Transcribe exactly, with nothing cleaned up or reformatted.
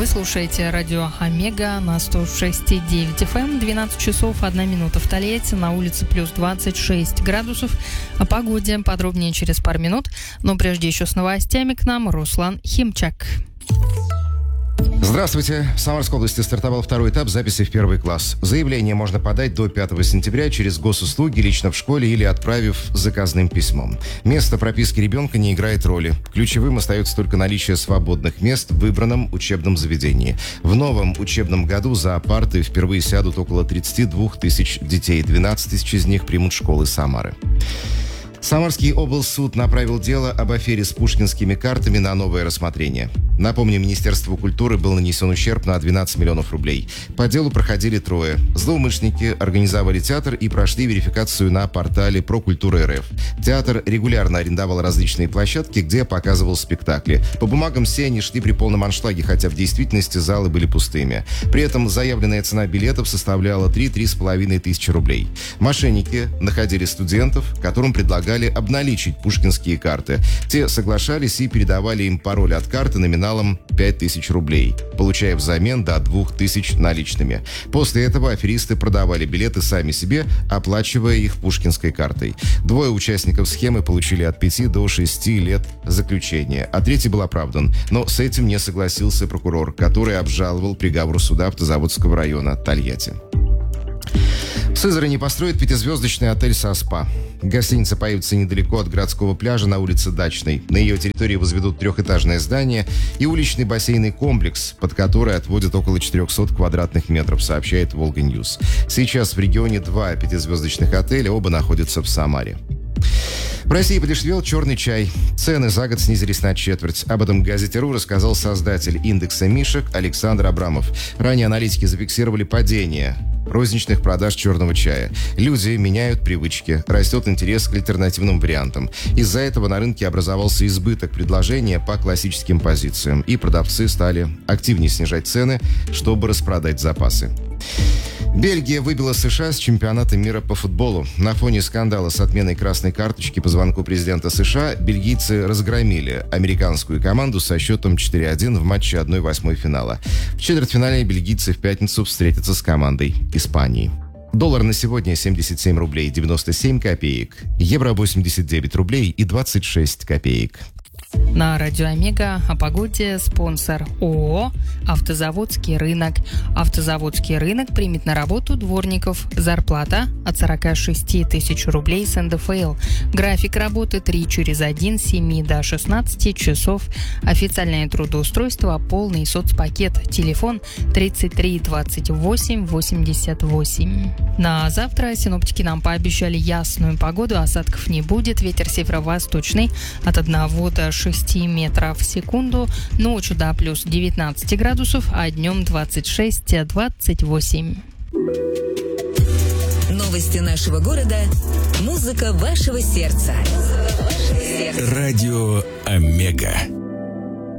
Вы слушаете радио Омега на сто шесть и девять эф эм, двенадцать часов одна минута в Тольятти, на улице плюс двадцать шесть градусов. О погоде подробнее через пару минут, но прежде еще с новостями к нам Руслан Химчак. Здравствуйте. В Самарской области стартовал второй этап записи в первый класс. Заявление можно подать до пятого сентября через госуслуги, лично в школе или отправив заказным письмом. Место прописки ребенка не играет роли. Ключевым остается только наличие свободных мест в выбранном учебном заведении. В новом учебном году за парты впервые сядут около тридцать два тысяч детей. двенадцать тысяч из них примут школы Самары. Самарский облсуд направил дело об афере с пушкинскими картами на новое рассмотрение. Напомню, Министерству культуры был нанесен ущерб на двенадцать миллионов рублей. По делу проходили трое. Злоумышленники организовали театр и прошли верификацию на портале Прокультура.рф. Театр регулярно арендовал различные площадки, где показывал спектакли. По бумагам все они шли при полном аншлаге, хотя в действительности залы были пустыми. При этом заявленная цена билетов составляла три-три с половиной тысячи рублей. Мошенники находили студентов, которым предлагали обналичить пушкинские карты. Те соглашались и передавали им пароль от карты номиналом пять тысяч рублей, получая взамен до двух тысяч наличными. После этого аферисты продавали билеты сами себе, оплачивая их пушкинской картой. Двое участников схемы получили от пяти до шести лет заключения, а третий был оправдан. Но с этим не согласился прокурор, который обжаловал приговор суда Автозаводского района Тольятти. В Сызрани построят пятизвездочный отель со спа. Гостиница появится недалеко от городского пляжа на улице Дачной. На ее территории возведут трехэтажное здание и уличный бассейный комплекс, под который отводят около четырехсот квадратных метров, сообщает Волга Ньюс. Сейчас в регионе два пятизвездочных отеля, оба находятся в Самаре. В России подешевел черный чай. Цены за год снизились на четверть. Об этом Газете.ру рассказал создатель индекса Мишек Александр Абрамов. Ранее аналитики зафиксировали падение розничных продаж черного чая. Люди меняют привычки, растет интерес к альтернативным вариантам. Из-за этого на рынке образовался избыток предложения по классическим позициям, и продавцы стали активнее снижать цены, чтобы распродать запасы. Бельгия выбила США с чемпионата мира по футболу. На фоне скандала с отменой красной карточки по звонку президента США бельгийцы разгромили американскую команду со счетом четыре один в матче одна восьмая финала. В четвертьфинале бельгийцы в пятницу встретятся с командой Испании. Доллар на сегодня семьдесят семь рублей девяносто семь копеек. Евро восемьдесят девять рублей и двадцать шесть копеек. На радио Омега о погоде спонсор ООО «Автозаводский рынок». «Автозаводский рынок» примет на работу дворников. Зарплата от сорок шесть тысяч рублей с эн дэ эф эл. График работы три через один с семи до шестнадцати часов. Официальное трудоустройство, полный соцпакет. Телефон тридцать три двадцать восемь восемьдесят восемь. На завтра синоптики нам пообещали ясную погоду, осадков не будет. Ветер северо-восточный от одного до шести метров в секунду. Ночью до плюс девятнадцать градусов, а днем двадцать шесть двадцать восемь. Новости нашего города. Музыка вашего сердца. Радио Омега.